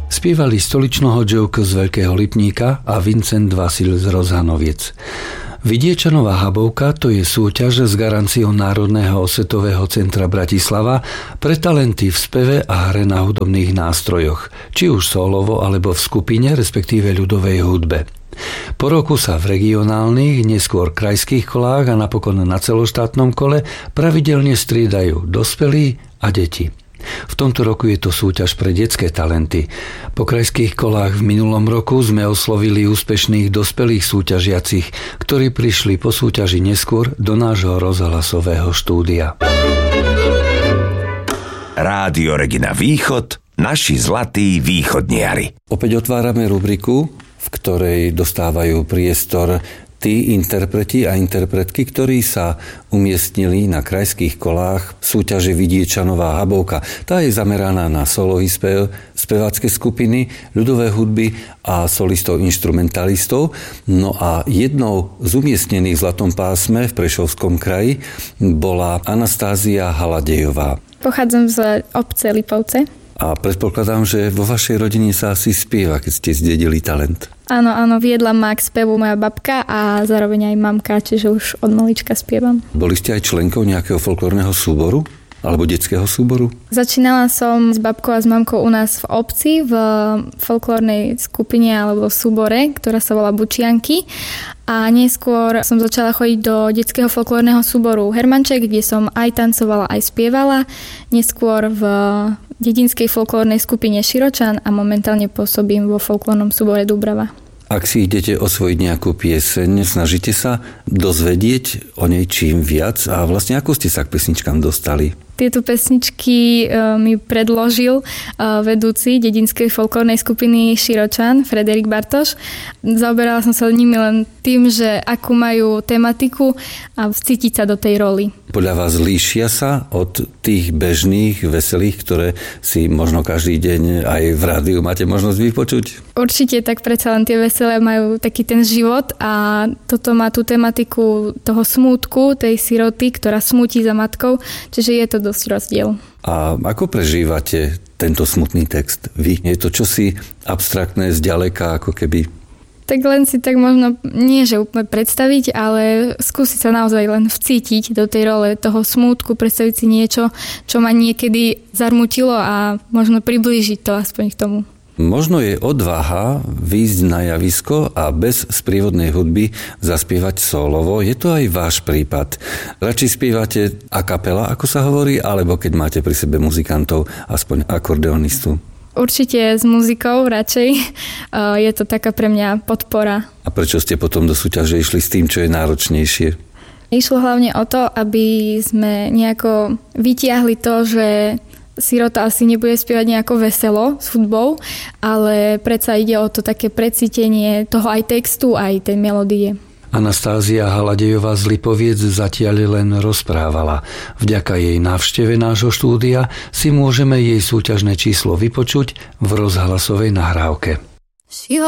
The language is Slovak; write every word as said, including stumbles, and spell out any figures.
Spievali Stoličnoho Joke z Veľkého Lipníka a Vincent Vasil z Rozhanoviec. Vidiečanová habovka to je súťaž s garanciou Národného osvetového centra Bratislava pre talenty v speve a hre na hudobných nástrojoch, či už solovo alebo v skupine, respektíve ľudovej hudbe. Po roku sa v regionálnych, neskôr krajských kolách a napokon na celoštátnom kole pravidelne striedajú dospelí a deti. V tomto roku je to súťaž pre detské talenty. Po krajských kolách v minulom roku sme oslovili úspešných dospelých súťažiacich, ktorí prišli po súťaži neskôr do nášho rozhlasového štúdia. Rádio Regina Východ, naši zlatí východniari. Opäť otvárame rubriku, v ktorej dostávajú priestor tí interpreti a interpretky, ktorí sa umiestnili na krajských kolách súťaže Vidiečanová habovka. Tá je zameraná na solový spev, spevácké skupiny, ľudové hudby a solistov, inštrumentalistov. No a jednou z umiestnených v zlatom pásme v Prešovskom kraji bola Anastázia Haladejová. Pochádzam z obce Lipovce. A predpokladám, že vo vašej rodine sa asi spieva, keď ste zdedili talent. Áno, áno, viedla ma k spevu moja babka a zároveň aj mamka, čiže už od malička spievam. Boli ste aj členkou nejakého folklórneho súboru? Alebo detského súboru? Začínala som s babkou a s mamkou u nás v obci v folklórnej skupine alebo súbore, ktorá sa volá Bučianky. A neskôr som začala chodiť do detského folklórneho súboru Hermanček, kde som aj tancovala, aj spievala. Neskôr v dedinskej folklórnej skupine Širočan a momentálne pôsobím vo folklórnom súbore Dubrava. Ak si idete osvojiť nejakú pieseň, snažíte sa dozvedieť o nej čím viac a vlastne ako ste sa k pesničkám dostali? Tieto pesničky mi predložil vedúci dedinskej folklórnej skupiny Širočan, Frederik Bartoš. Zaoberala som sa nimi len tým, že akú majú tematiku a vcítiť sa do tej roli. Podľa vás líšia sa od tých bežných, veselých, ktoré si možno každý deň aj v rádiu máte možnosť vypočuť? Určite, tak predsa len tie veselé majú taký ten život a toto má tú tematiku toho smútku, tej siroty, ktorá smúti za matkou, čiže je to dosť rozdiel. A ako prežívate tento smutný text? Vy? Je to čosi abstraktné zďaleka, ako keby? Tak len si tak možno, nie že úplne predstaviť, ale skúsiť sa naozaj len vcítiť do tej role toho smútku, predstaviť si niečo, čo ma niekedy zarmutilo a možno priblížiť to aspoň k tomu. Možno je odvaha výjsť na javisko a bez sprievodnej hudby zaspievať solovo. Je to aj váš prípad. Radšej spievate a kapela, ako sa hovorí, alebo keď máte pri sebe muzikantov, aspoň akordeonistu? Určite s muzikou radšej. Je to taká pre mňa podpora. A prečo ste potom do súťaže išli s tým, čo je náročnejšie? Išlo hlavne o to, aby sme nejako vytiahli to, že sirota asi nebude spievať nejako veselo s hudbou, ale predsa ide o to také precítenie toho aj textu, aj tej melódie. Anastázia Haladejová z Lipoviec zatiaľ len rozprávala. Vďaka jej návšteve nášho štúdia si môžeme jej súťažné číslo vypočuť v rozhlasovej nahrávke.